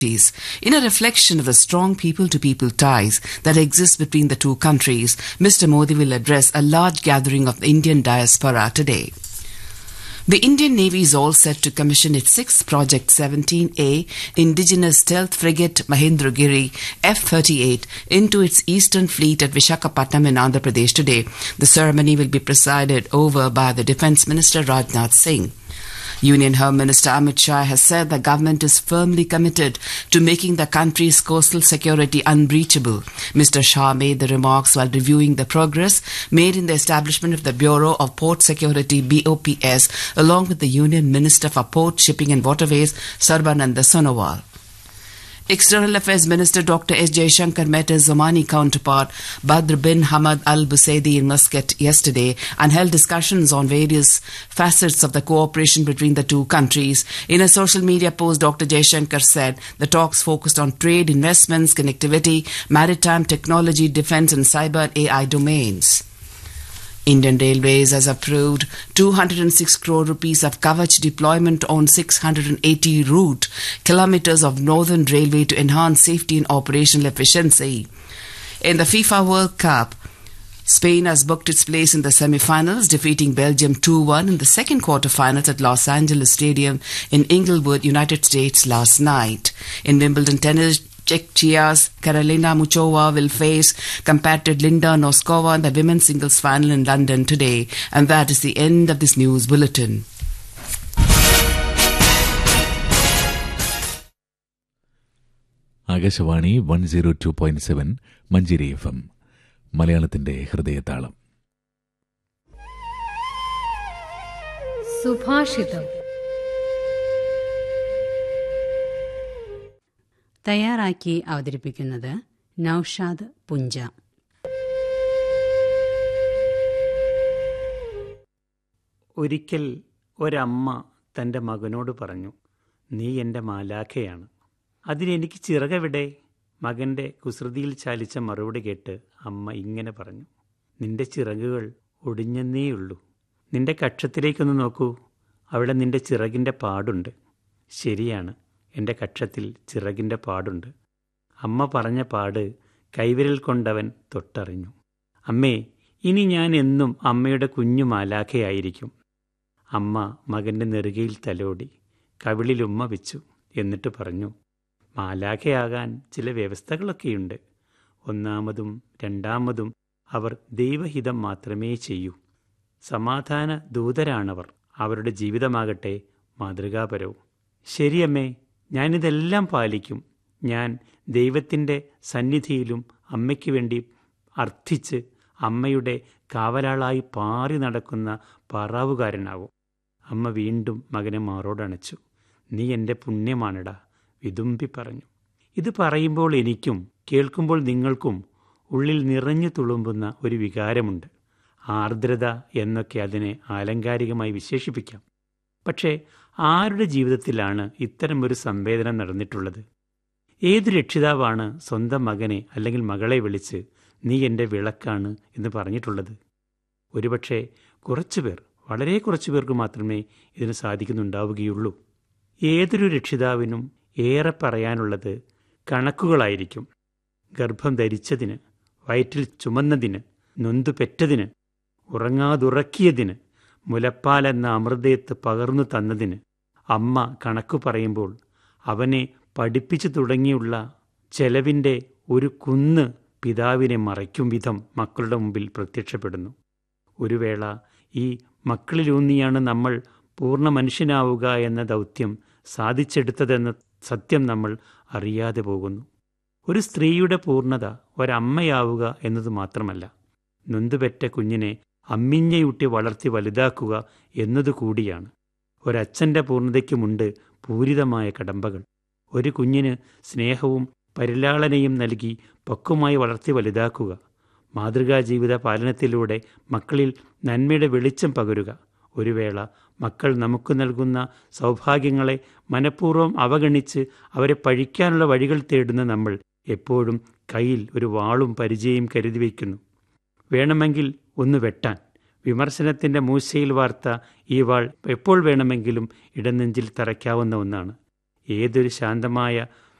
In a reflection of the strong people-to-people ties that exist between the two countries, Mr. Modi will address a large gathering of the Indian diaspora today. The Indian Navy is all set to commission its 6th Project 17A indigenous stealth frigate Mahendragiri F-38 into its Eastern Fleet at Visakhapatnam in Andhra Pradesh today. The ceremony will be presided over by the Defence Minister Rajnath Singh. Union Home Minister Amit Shah has said the government is firmly committed to making the country's coastal security unbreachable. Mr. Shah made the remarks while reviewing the progress made in the establishment of the Bureau of Port Security BOPS along with the Union Minister for Port, Shipping and Waterways Sarbananda Sonowal. External Affairs Minister Dr. S. Jaishankar met his Omani counterpart Badr bin Hamad Al Busaidi in Muscat yesterday and held discussions on various facets of the cooperation between the two countries. In a social media post, Dr. Jaishankar said the talks focused on trade, investments, connectivity, maritime technology, defence and cyber and AI domains. Indian Railways has approved 206 crore rupees of Kavach deployment on 680 route kilometres of Northern Railway to enhance safety and operational efficiency. In the FIFA World Cup, Spain has booked its place in the semi-finals, defeating Belgium 2-1 in the second quarter-finals at Los Angeles Stadium in Inglewood, United States last night. In Wimbledon tennis, Czechia's Karolina Muchova will face competitor Linda Noskova in the women's singles final in London today. And that is the end of this news bulletin. Akashvani 102.7 Manjeri FM മലയാളത്തിന്റെ ഹൃദയതാളം. സുഭാഷിതം തയ്യാറാക്കി അവതരിപ്പിക്കുന്നത് നൌഷാദ് പുഞ്ച. ഒരിക്കൽ ഒരമ്മ തൻ്റെ മകനോട് പറഞ്ഞു, നീ എൻ്റെ മാലാഖയാണ്. അതിനെനിക്ക് ചിറകെവിടെ? മകൻ്റെ കുസൃതിയിൽ ചാലിച്ച മറുപടി കേട്ട് അമ്മ ഇങ്ങനെ പറഞ്ഞു, നിന്റെ ചിറകുകൾ ഒടിഞ്ഞെന്നേയുള്ളൂ. നിന്റെ കക്ഷത്തിലേക്കൊന്ന് നോക്കൂ, അവിടെ നിന്റെ ചിറകിൻ്റെ പാടുണ്ട്. ശരിയാണ്, എൻ്റെ കക്ഷത്തിൽ ചിറകിൻ്റെ പാടുണ്ട്. അമ്മ പറഞ്ഞ പാട് കൈവിരൽ കൊണ്ടവൻ തൊട്ടറിഞ്ഞു. അമ്മേ, ഇനി ഞാൻ എന്നും അമ്മയുടെ കുഞ്ഞു മാലാഖയായിരിക്കും. അമ്മ മകൻ്റെ നെറുകയിൽ തലോടി, കവിളിൽ ഉമ്മ വെച്ചു. എന്നിട്ട് പറഞ്ഞു, മാലാഖയാകാൻ ചില വ്യവസ്ഥകളൊക്കെയുണ്ട്. ഒന്നാമതും രണ്ടാമതും അവർ ദൈവഹിതം മാത്രമേ ചെയ്യൂ. സമാധാന ദൂതരാണവർ. അവരുടെ ജീവിതമാകട്ടെ മാതൃകാപരവും. ശരിയമ്മേ, ഞാനിതെല്ലാം പാലിക്കും. ഞാൻ ദൈവത്തിൻ്റെ സന്നിധിയിലും അമ്മയ്ക്ക് വേണ്ടി അർത്ഥിച്ച് അമ്മയുടെ കാവലാളായി പാറി നടക്കുന്ന പാറാവുകാരനാവും. അമ്മ വീണ്ടും മകനെ മാറോടണച്ചു. നീ എൻ്റെ പുണ്യമാണെടാ, വിതുമ്പി പറഞ്ഞു. ഇത് പറയുമ്പോൾ എനിക്കും കേൾക്കുമ്പോൾ നിങ്ങൾക്കും ഉള്ളിൽ നിറഞ്ഞു തുളുമ്പുന്ന ഒരു വികാരമുണ്ട്. ആർദ്രത എന്നൊക്കെ അതിനെ ആലങ്കാരികമായി വിശേഷിപ്പിക്കാം. പക്ഷേ ആരുടെ ജീവിതത്തിലാണ് ഇത്തരമൊരു സംവേദനം നടന്നിട്ടുള്ളത്? ഏത് രക്ഷിതാവാണ് സ്വന്തം മകനെ അല്ലെങ്കിൽ മകളെ വിളിച്ച് നീ എൻ്റെ വിളക്കാണ് എന്ന് പറഞ്ഞിട്ടുള്ളത്? ഒരുപക്ഷെ കുറച്ചുപേർ, വളരെ കുറച്ചു പേർക്ക് മാത്രമേ ഇതിന് സാധിക്കുന്നുണ്ടാവുകയുള്ളൂ. ഏതൊരു രക്ഷിതാവിനും ഏറെ പറയാനുള്ളത് കണക്കുകളായിരിക്കും. ഗർഭം ധരിച്ചതിന്, വയറ്റിൽ ചുമന്നതിന്, നൊന്തു പെറ്റതിന്, ഉറങ്ങാതുറക്കിയതിന്, മുലപ്പാലെന്ന അമൃതയത്ത് പകർന്നു തന്നതിന് അമ്മ കണക്കു പറയുമ്പോൾ അവനെ പഠിപ്പിച്ചു തുടങ്ങിയുള്ള ചെലവിൻ്റെ ഒരു കുന്ന് പിതാവിനെ മറയ്ക്കും വിധം മക്കളുടെ മുമ്പിൽ പ്രത്യക്ഷപ്പെടുന്നു. ഒരു വേള ഈ മക്കളിലൂന്നിയാണ് നമ്മൾ പൂർണ്ണ മനുഷ്യനാവുക എന്ന ദൗത്യം സാധിച്ചെടുത്തതെന്ന സത്യം നമ്മൾ അറിയാതെ പോകുന്നു. ഒരു സ്ത്രീയുടെ പൂർണ്ണത ഒരമ്മയാവുക എന്നത് മാത്രമല്ല, നൊന്തുപെറ്റ കുഞ്ഞിനെ അമ്മിഞ്ഞയൂട്ടി വളർത്തി വലുതാക്കുക എന്നതുകൂടിയാണ്. ഒരച്ഛൻ്റെ പൂർണ്ണതയ്ക്കുമുണ്ട് പൂരിതമായ കടമ്പകൾ. ഒരു കുഞ്ഞിന് സ്നേഹവും പരിലാളനയും നൽകി പക്വമായി വളർത്തി വലുതാക്കുക, മാതൃകാ ജീവിത പാലനത്തിലൂടെ മക്കളിൽ നന്മയുടെ വെളിച്ചം പകരുക. ഒരു വേള മക്കൾ നമുക്ക് നൽകുന്ന സൗഭാഗ്യങ്ങളെ മനഃപൂർവ്വം അവഗണിച്ച് അവരെ പഴിക്കാനുള്ള വഴികൾ തേടുന്ന നമ്മൾ എപ്പോഴും കയ്യിൽ ഒരു വാളും പരിചയം കരുതി വയ്ക്കുന്നു. വേണമെങ്കിൽ ഒന്ന് വെട്ടാൻ. വിമർശനത്തിൻ്റെ മൂശയിൽ വാർത്ത ഈ വാൾ എപ്പോൾ വേണമെങ്കിലും ഇടനെഞ്ചിൽ തറയ്ക്കാവുന്ന ഒന്നാണ്. ഏതൊരു ശാന്തമായ